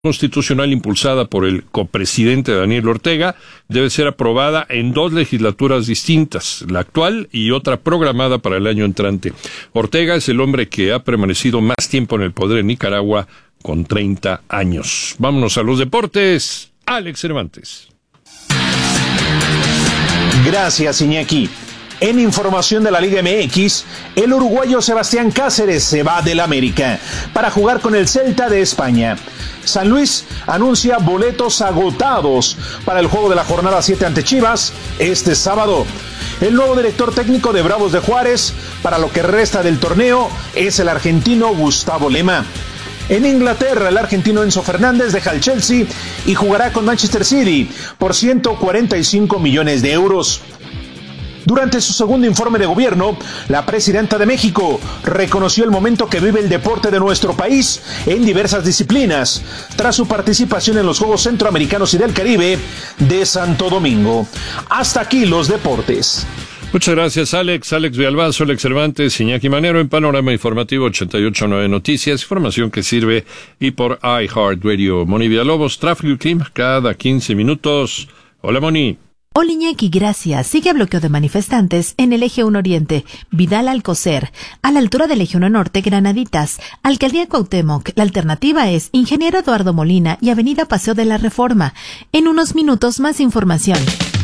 constitucional impulsada por el copresidente Daniel Ortega debe ser aprobada en 2 legislaturas distintas, la actual y otra programada para el año entrante. Ortega es el hombre que ha permanecido más tiempo en el poder en Nicaragua, con 30 años. Vámonos a los deportes. Alex Cervantes. Gracias, Iñaki. En información de la Liga MX, el uruguayo Sebastián Cáceres se va del América para jugar con el Celta de España. San Luis anuncia boletos agotados para el juego de la jornada 7 ante Chivas este sábado. El nuevo director técnico de Bravos de Juárez para lo que resta del torneo es el argentino Gustavo Lema. En Inglaterra, el argentino Enzo Fernández deja el Chelsea y jugará con Manchester City por 145 millones de euros. Durante su segundo informe de gobierno, la presidenta de México reconoció el momento que vive el deporte de nuestro país en diversas disciplinas, tras su participación en los Juegos Centroamericanos y del Caribe de Santo Domingo. Hasta aquí los deportes. Muchas gracias, Alex. Alex Villalbazo, Alex Cervantes, Iñaki Manero en Panorama Informativo 88.9 Noticias, información que sirve y por iHeartRadio. Moni Villalobos, tráfico y clima cada 15 minutos. Hola, Moni. Hola, Iñaki, gracias. Sigue bloqueo de manifestantes en el Eje 1 Oriente, Vidal Alcocer, a la altura del Eje 1 Norte, Granaditas, Alcaldía Cuauhtémoc. La alternativa es Ingeniero Eduardo Molina y Avenida Paseo de la Reforma. En unos minutos más información.